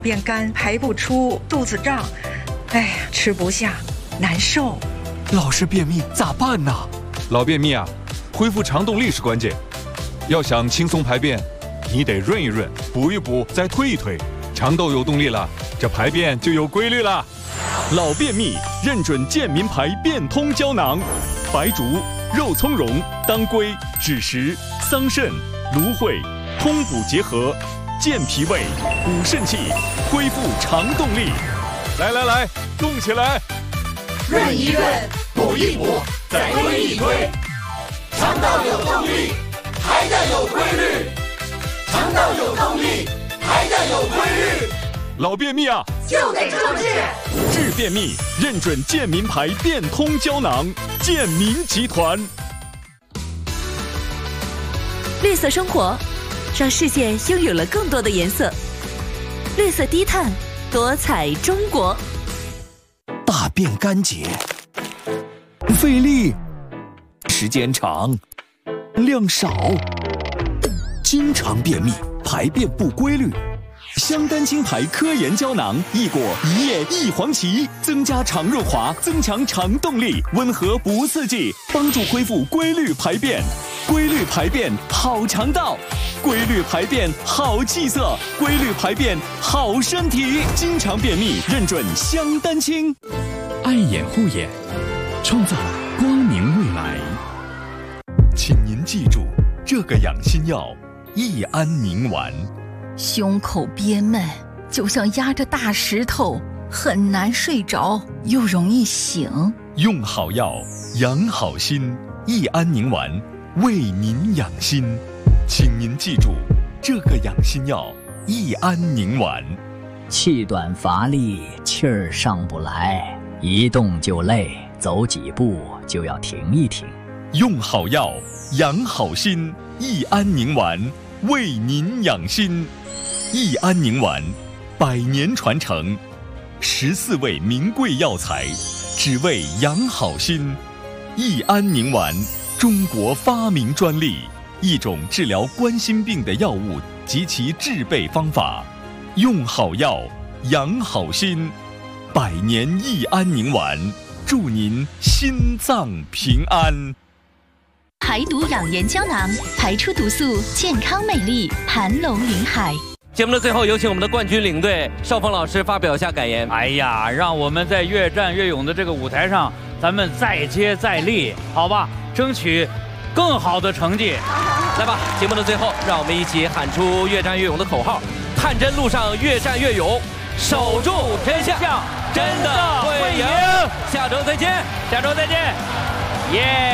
便干，排不出，肚子胀，哎呀，吃不下，难受。 老是便秘咋办呢？ 老便秘啊，恢复肠动力是关键。要想轻松排便，你得润一润，补一补，再推一推，肠道有动力了，这排便就有规律了。 老便秘认准健民排便通胶囊，白术、肉苁蓉、当归、枳实、桑葚、芦荟，通补结合，健脾胃，补肾气，恢复肠动力。 来，动起来！ 润一润，补一补，再推一推，肠道有动力，排的有规律，肠道有动力，排的有规律。 老便秘啊， 就得这么治。 治便秘认准健民排便通胶囊，健民集团。 绿色生活，让世界拥有了更多的颜色。绿色低碳，多彩中国。 大便干结，费力，时间长，量少，经常便秘，排便不规律。香丹青排科研胶囊，益果一叶一黄芪，增加肠润滑，增强肠动力，温和不刺激，帮助恢复规律排便。规律排便好肠道，规律排便好气色，规律排便好身体。经常便秘认准香丹青， 爱眼护眼，创造光明未来。请您记住这个养心药：益安宁丸。 胸口憋闷，就像压着大石头，很难睡着，又容易醒。 用好药，养好心。益安宁丸为您养心，请您记住这个养心药：益安宁丸。 气短乏力，气儿上不来，一动就累，走几步就要停一停。 用好药，养好心。益安宁丸为您养心。益安宁丸100年传承，14味名贵药材，只为养好心。益安宁丸，中国发明专利，一种治疗冠心病的药物及其制备方法。用好药，养好心。100年益安宁丸，祝您心脏平安。 排毒养颜胶囊，排出毒素，健康美丽，盘龙云海。 节目的最后，有请我们的冠军领队邵峰老师发表一下感言。 哎呀，让我们在越战越勇的这个舞台上，咱们再接再厉，好吧？争取更好的成绩。 来吧，节目的最后，让我们一起喊出越战越勇的口号：探针路上越战越勇，守住真相，真的会赢。下周再见， 耶！